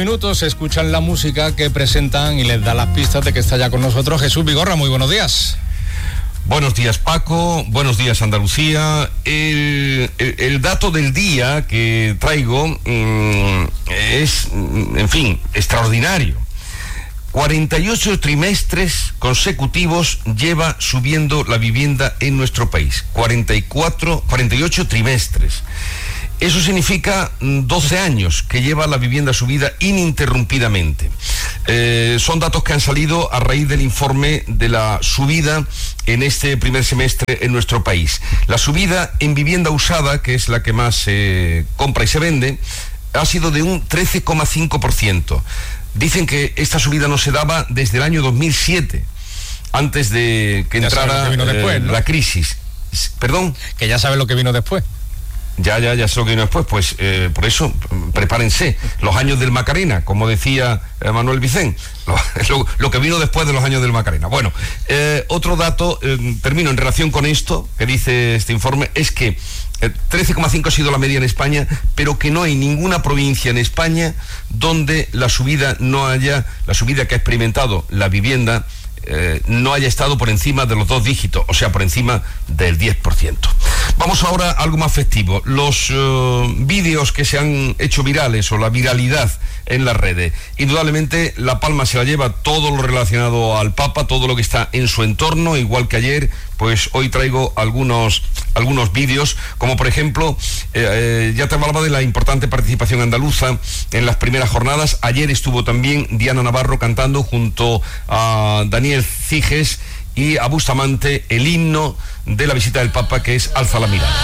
Minutos escuchan la música que presentan y les da las pistas de que está ya con nosotros Jesús Vigorra. Muy buenos días. Buenos días, Paco. Buenos días, Andalucía. El dato del día que traigo es, en fin, extraordinario. 48 trimestres consecutivos lleva subiendo la vivienda en nuestro país. 48 trimestres. Eso significa 12 años que lleva la vivienda subida ininterrumpidamente. Son datos que han salido a raíz del informe de la subida en este primer semestre en nuestro país. La subida en vivienda usada, que es la que más se compra y se vende, ha sido de un 13,5%. Dicen que esta subida no se daba desde el año 2007, antes de que entrara después, ¿no? La crisis. ¿Perdón? Que ya sabes lo que vino después. Ya sé lo que vino después, pues por eso prepárense, los años del Macarena, como decía Manuel Vicent, lo que vino después de los años del Macarena. Bueno, otro dato, termino en relación con esto, que dice este informe, es que 13,5 ha sido la media en España, pero que no hay ninguna provincia en España donde la subida que ha experimentado la vivienda no haya estado por encima de los 2 dígitos, o sea, por encima del 10%. Vamos ahora a algo más festivo. Los vídeos que se han hecho virales, o la viralidad en las redes. Indudablemente la palma se la lleva todo lo relacionado al Papa, todo lo que está en su entorno, igual que ayer. Pues hoy traigo algunos vídeos, como por ejemplo, ya te hablaba de la importante participación andaluza en las primeras jornadas. Ayer estuvo también Diana Navarro cantando junto a Daniel Ciges y a Bustamante el himno de la visita del Papa, que es Alza la mirada.